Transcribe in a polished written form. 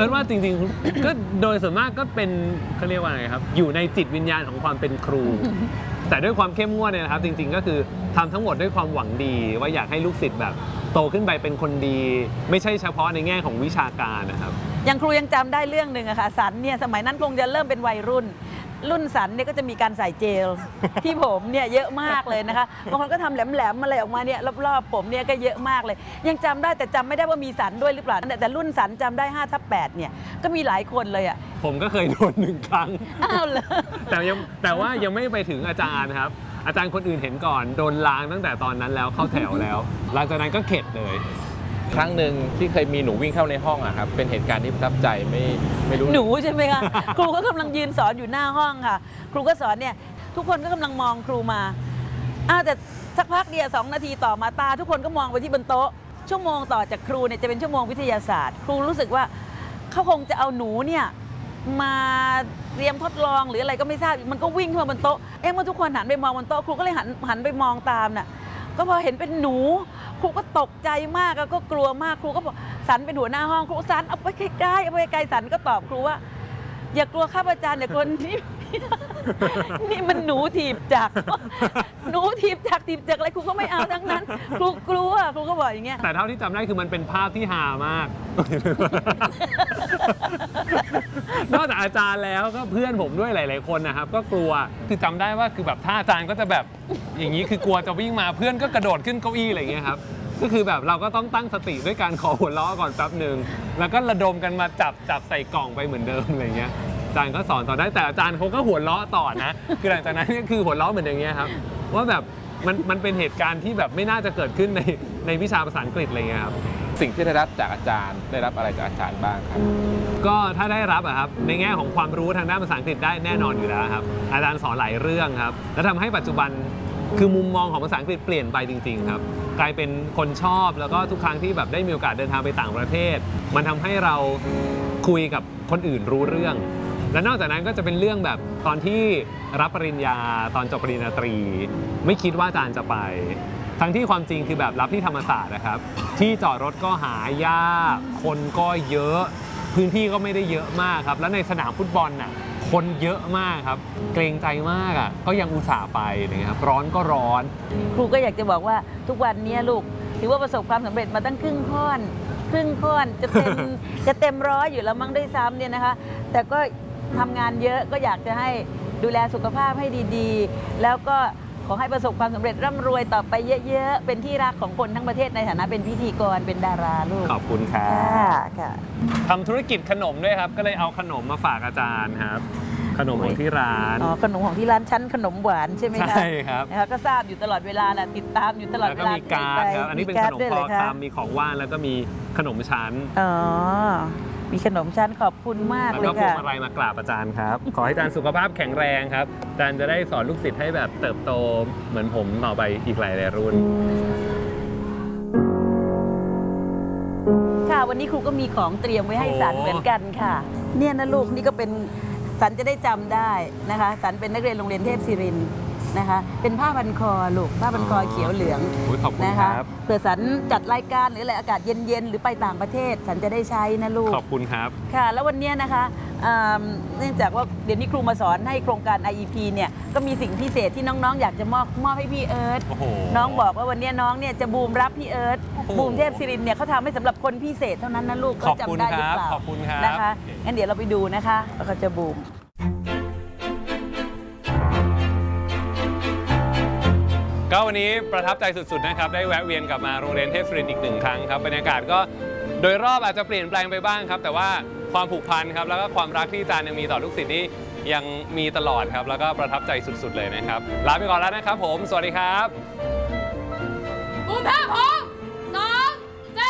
อิร์ธว่าจริงๆก็โดยส่วนมากก็เป็นเขาเรียกว่าไงครับอยู่ในจิตวิญญาณของความเป็นครู แต่ด้วยความเข้มงวดเนี่ยนะครับจริงๆก็คือทำทั้งหมดด้วยความหวังดีว่าอยากให้ลูกศิษย์แบบโตขึ้นไปเป็นคนดี ไม่ใช่เฉพาะในแง่ของวิชาการนะครับอย่างครูยังจำได้เรื่องหนึ่งอะค่ะสันเนี่ยสมัยนั้นคงจะเริ่มเป็นวัยรุ่นสันเนี่ยก็จะมีการใส่เจล ที่ผมเนี่ยเยอะมากเลยนะคะบางคนก็ทำแหลมๆอะไรออกมาเนี่ยรอบๆผมเนี่ยก็เยอะมากเลยยังจำได้แต่จำไม่ได้ว่ามีสันด้วยหรือเปล่าแต่รุ่นสันจำได้5/8เนี่ยก็มีหลายคนเลยอะผมก็เคยโดน1 ครั้งอ้าวเหรอแต่ว่ายังไม่ไปถึงอาจารย์ครับอาจารย์คนอื่นเห็นก่อนโดนล้างตั้งแต่ตอนนั้นแล้วเข้าแถวแล้วหลังจากนั้นก็เข็ดเลยครั้งหนึ่งที่เคยมีหนูวิ่งเข้าในห้องอะครับเป็นเหตุการณ์ที่ประทับใจไม่รู้หนูใช่ไหมคะครูก็กำลังยืนสอนอยู่หน้าห้องค่ะครูก็สอนเนี่ยทุกคนก็กำลังมองครูมาแต่สักพักเดียว2 นาทีต่อมาตาทุกคนก็มองไปที่บนโต๊ะชั่วโมงต่อจากครูเนี่ยจะเป็นชั่วโมงวิทยาศาสตร์ครูรู้สึกว่าเขาคงจะเอาหนูเนี่ยมาเตรียมทดลองหรืออะไรก็ไม่ทราบมันก็วิ่งเข้ามาบนโต๊ะเมื่อทุกคนหันไปมองบนโต๊ะครูก็เลยหันไปมองตามน่ะก็พอเห็นเป็นหนูครูก็ตกใจมากก็กลัวมากครูก็บอกสันเป็นหัวหน้าห้องครูสันเอาไปไกลๆเอาไปไกลสันก็ตอบครูว่าอย่ากลัวครับอาจารย์อย่ากลัวนี่มันหนูถีบจักรหนูถีบจักรอะไรครูก็ไม่เอาทั้งนั้นครูกลัวครูก็บอกอย่างเงี้ยแต่เท่าที่จำได้คือมันเป็นภาพที่ฮามากนอกจากอาจารย์แล้วก็เพื่อนผมด้วยหลายๆคนนะครับก็กลัวคือจำได้ว่าคือแบบถ้าอาจารย์ก็จะแบบอย่างนี้คือกลัวจะวิ่งมาเพื่อนก็กระโดดขึ้นเก้าอี้อะไรอย่างเงี้ยครับก็คือแบบเราก็ต้องตั้งสติด้วยการขอหัวเราะก่อนแป๊บหนึ่งแล้วก็ระดมกันมาจับใส่กล่องไปเหมือนเดิมอะไรเงี้ยอาจารย์ก็สอนต่อได้แต่อาจารย์เขาก็หัวเราะต่อนะคือหลังจากนั้นก็คือหัวเราะเหมือนอย่างเงี้ยครับว่าแบบมันเป็นเหตุการณ์ที่แบบไม่น่าจะเกิดขึ้นในวิชาภาษาอังกฤษอะไรเงี้ยครับสิ่งที่ได้รับจากอาจารย์ได้รับอะไรจากอาจารย์บ้างครับก็ถ้าได้รับครับในแง่ของความรู้ทางด้านภาษาอังกฤษได้แน่นอนอยู่แล้วครับอาจารย์สอนหลายเรื่องครับและทำให้ปัจจุบันคือมุมมองของภาษาอังกฤษเปลี่ยนไปจริงๆครับกลายเป็นคนชอบแล้วก็ทุกครั้งที่แบบได้มีโอกาสเดินทางไปต่างประเทศมันทำให้เราคุยกับคนอื่นรู้เรื่องและนอกจากนั้นก็จะเป็นเรื่องแบบตอนที่รับปริญญาตอนจบปริญญาตรีไม่คิดว่าอาจารย์จะไปทั้งที่ความจริงคือแบบรับที่ธรรมศาสตร์นะครับที่จอดรถก็หายากคนก็เยอะพื้นที่ก็ไม่ได้เยอะมากครับแล้วในสนามฟุตบอลน่ะคนเยอะมากครับเกรงใจมากก็ยังอุตส่าห์ไปนะครับร้อนก็ร้อนครูก็อยากจะบอกว่าทุกวันนี้ลูกถือว่าประสบความสำเร็จมาตั้งครึ่งค่อนจะเต็มร้อยอยู่แล้วมั้งด้วยซ้ำเนี่ยนะคะแต่ก็ทำงานเยอะก็อยากจะให้ดูแลสุขภาพให้ดีๆแล้วก็ขอให้ประสบความสำเร็จร่ำรวยต่อไปเยอะๆเป็นที่รักของคนทั้งประเทศในฐานะเป็นพิธีกรเป็นดาราลูกขอบคุณครับค่ะทำธุรกิจขนมด้วยครับก็เลยเอาขนมมาฝากอาจารย์ครับขนมของที่ร้านขนมของที่ร้านชั้นขนมหวานใช่ไหมคะใช่ครับก็ทราบอยู่ตลอดเวลาแหละติดตามอยู่ตลอดเวลาแล้วก็มีการ์ดครับอันนี้เป็นขนมพอคำมีของว่างแล้วก็มีขนมชั้นมีขนมชั้นขอบคุณมากเลยค่ะแล้วก็พวงมาลัยมากราบอาจารย์ครับขอให้อาจารย์สุขภาพแข็งแรงครับอาจารย์จะได้สอนลูกศิษย์ให้แบบเติบโตเหมือนผมต่อไปอีกหลายรุ่นค่ะวันนี้ครูก็มีของเตรียมไว้ให้สันเหมือนกันค่ะเนี่ยนะลูกนี่ก็เป็นสันจะได้จำได้นะคะสันเป็นนักเรียนโรงเรียนเทพศิรินทร์นะคะเป็นผ้าพันคอลูกผ้าพันคอเขียวเหลืองนะคะเผื่อสันจัดรายการหรืออะไรอากาศเย็นๆหรือไปต่างประเทศสันจะได้ใช้นะลูกขอบคุณครับค่ะแล้ววันนี้นะคะเนื่องจากว่าเดี๋ยวนี้ครูมาสอนให้โครงการ IEP เนี่ยก็มีสิ่งพิเศษที่น้องๆอยากจะมอบให้พี่เอิร์ธน้องบอกว่าวันนี้น้องเนี่ยจะบูมรับพี่เอิร์ธบูมเทพศิรินทร์เนี่ยเขาทำให้สำหรับคนพิเศษเท่านั้นนะลูกก็จำได้หรือเปล่าขอบคุณครับนะคะงั้นเดี๋ยวเราไปดูนะคะว่าเขาจะบูมก็วันนี้ประทับใจสุดๆนะครับได้แวะเวียนกลับมาโรงเรียนเทพศิรินทร์อีก1 ครั้งครับบรรยากาศก็โดยรอบอาจจะเปลี่ยนแปลงไปบ้างครับแต่ว่าความผูกพันครับแล้วก็ความรักที่อาจารย์ยังมีต่อลูกศิษย์นี่ยังมีตลอดครับแล้วก็ประทับใจสุดๆเลยนะครับลาไปก่อนแล้วนะครับผมสวัสดีครับบูมท่าพร้อม